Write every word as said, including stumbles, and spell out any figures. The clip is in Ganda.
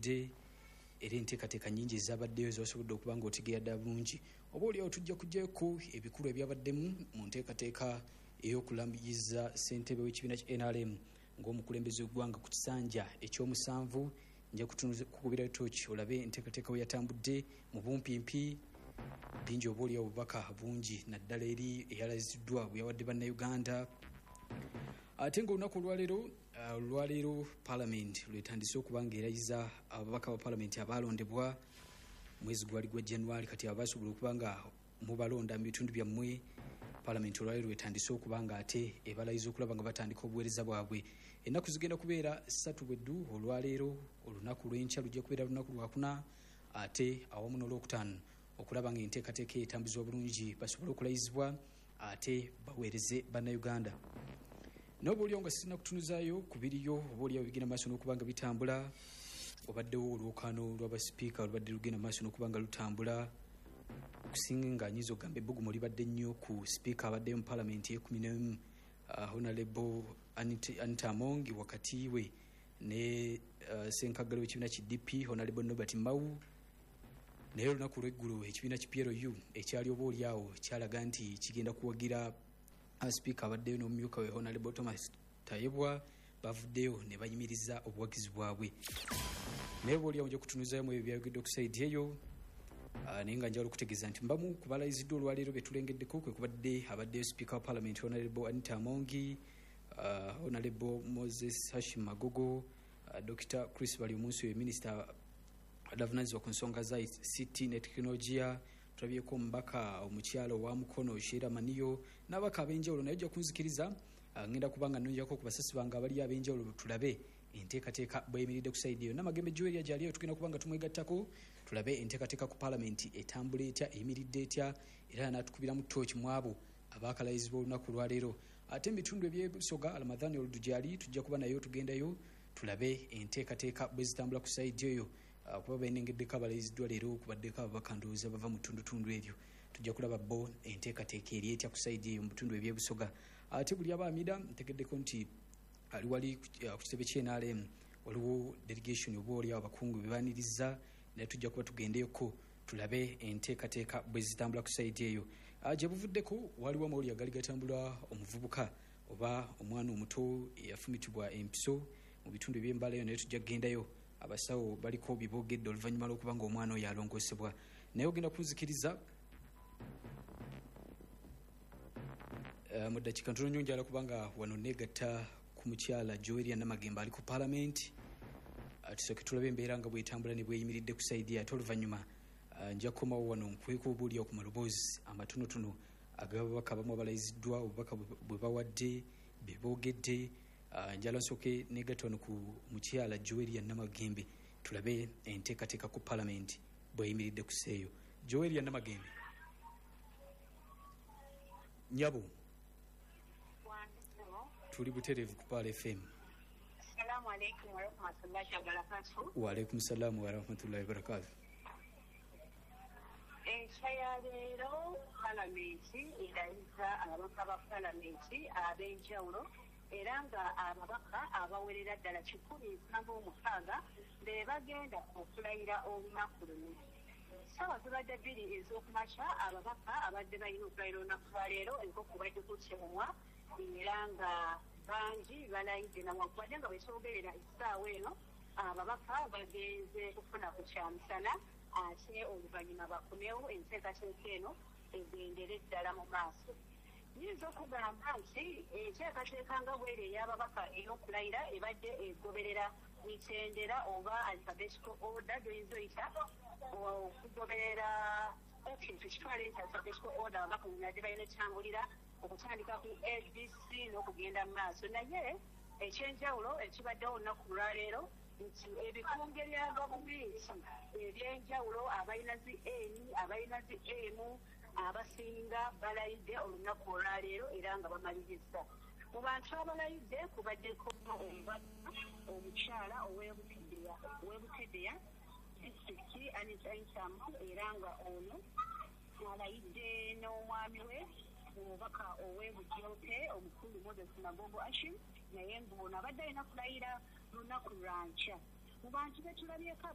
yatambudde era enteekateeka nnyingi ezabaddeyo zasobodde okuba nga otegeera bulungi. Oba oliawo tujja kujjako ebikulu ebyabaddemu mu nteekateeka ey'okulambuyiza ssentebe w'ekibiina kya N R M ng'omukulembeze w'eggwanga ku kisanja ekyomusanvu. Nja kukubira tooki olabe enteekateeka we yatambudde mu bumpimpi bingi, oba oliawo obubaka bungi naddala eri eyalaziddwa bwe yawadde bannayuganda. Ate ng'olunaku olwaleero olwaleero Parliament lwetandise okuba ng'erayiza ababaka ba Parliament abaalondebwa mwezi gwali gwa January. Kati abasobola okuba nga mubalonda mu bitundu byammwe, Parliament olwaleero lwetandise okuba nga ate ebalayiza okulaba nga batandika obuweereza bwabwe. Ennaku zigenda kubeera ssatu bweddu. Olwaleero olunaku lw'enkya lujja kubeera lunaku lwakuna, ate awamu n'olwokutaano okulaba nga enteekateeka etambuzibwa bulungi basobole okulayizibwa ate baweereze bannayuganda. N'oba oliawo nga sirina kutunuzaayo ku biriyo oba oliawo bigenda maaso n'okuba nga bitambula, obaddewo olwokaano lw'abasipiika olubadde lugenda maaso n'okuba nga lutambula. Okusinga nga nyiza ogamba ebbugumu libadde nnyo ku sipiika abaddeyo mu Parliament y'ekumi n'emu, uh, Honorable Anita Among wakati we ne uh, Ssenkaggale w'ekibiina ki D P Honorable Norbert Mao. Naye olunaku lw'eggulu ekibiina ki P L U ekyali oba oliawo kyalaga nti kigenda kuwagira sipiika abaddeyo n'omumyuka we Honorable Thomas Tayebwa bavuddeyo ne bayimiriza obuwagizi bwabwe. Naye oba oliawo nja kutunuzaayo mu ebyo byayogedde ku sayidi eyo. Uh, naye nga njawulo okutegeeza nti mbamu ku balayiziddwa olwaleero be tulengeddeko kwe kubadde abaddeyo sipiika wa Parliament Honorable Anita Amongi, uh, Honorable Moses Hashim Magogo, uh, Doctor Chris Bali Omunsi we Minister avunaanyizibwa ku nsonga za I C T ne tekinologiya. Tulabyeko omubaka omukyalo wa Mukono Sheera Maniyo n'abaka ab'enjawulo. Naye ojja kunzikiriza uh, ngenda kubanga nnongerako ku basasi bange abali ab'enjawulo tulabe enteekateeka bweyimiridde ku sayidi eyo. Namagembe Joeria gyaliyo tugenda kuba nga tumwegattako tulabe enteekateeka ku Parliament etambula etya, eyimiridde etya, era n'atukubira mu ttooki mu abo abakalayizibwa olunaku lwaleero. Ate mu bitundu eby'ebusoga Ramadhan Oludu gyali tujja kuba nayo tugendayo tulabe enteekateeka bwe zitambula ku sayidi eyo. Uh, kuba beenengeddeko abalayiziddwa leero kubaddeko ababaka ndowooza bava mu ttundutundu ebyo. Tujja kulaba bo enteekateeka eri etya ku sayidi eyo mu bitundu eby'ebusoga. Ate buli abaamira ntegeddeko nti ali wali ku kitebe kya N R M waliwo delegation oba oliawo abakungu bebaaniriza, naye tujja kuba tugendeyoko tulabe enteekateeka bwe zitambula ku sayidi eyo. Gye buvuddeko waliwo amawulire agali gatambula omuvubuka oba omwana omuto eyafumitibwa empiso mu bitundu eby'embala eyo, naye tujja kugendayo abasawo baliko biboogedde oluvannyuma lw'okuba nga omwana oyo alongoosebwa. Naye ogenda kunzikiriza uh, mu ddakiika ntono nnyo njala kubanga wano neegatta ku mukyala Joeria Namagembe ali ku Parliament. Uh, tusooke tulabe embeera nga bwetambula ne bweyimiridde ku sayidi ate oluvannyuma uh, nja kukomawo wano nkweka obuulira ku maloboozi amatonotono ag'ababaka abamu abalayiziddwa obubaka bwe bawadde be boogedde. Uh, njala nsooke negatta wano ku mukyala Joeria Namagembe tulabe enteekateeka ku Parliament bweyimiridde ku seeyo. Joeria Namagembe nyabo tuli butereevu ku Paal F M. Assalamu alaikum wa rahmatullahi wa barakatuh. Wa alaikum salaam wa rahmatullahi wa barakatuh. Enkya ya leero Palamenti erayiza ababaka ba Palamenti ab'enjawulo era nga ababaka abawerera ddala kikumi namba omukaaga be bagenda okulayira olunaku lumu. Ssaawa zibadde bbiri ez'okumakya ababaka abadde balina okulayira olunaku lwa leero enkoko badde kukyemumwa era nga bangi balayidde nawankubadde nga bwekyogerera essaawa eno ababaka bagenze kufuna ku kyamusana ate oluvannyuma bakomewo enteekateeka eno egendere ddala mu maaso. Nyinza okugamba nti enteekateeka nga bweri ey'ababaka ey'okulayira ebadde egoberera mitendera oba alphabetical order gyoyinza oyita okugoberera ekintu kitwala nti alphabetical order ababaka munadde balina etambulira okutandika ku A B C n'okugenda mu maaso. Naye ekyenjawulo ekibaddewo olunaku lwaleero nti ebikunge bya gavumenti ebyenjawulo abalina zi N abalina zi M abasinga balayidde olunaku olwaleero era nga bamaliriza. Mu bantu abalayidde kubaddeko omubaka omukyala ow'ebukedeya disitulikiti Anita Among era nga ono alayidde n'omwami we omubaka ow'ebujoote omukulu Moses Magogo Ashim, naye ng'ono abadde alina kulayira lunaku lwa nkya. Mu bantu be tulabyeko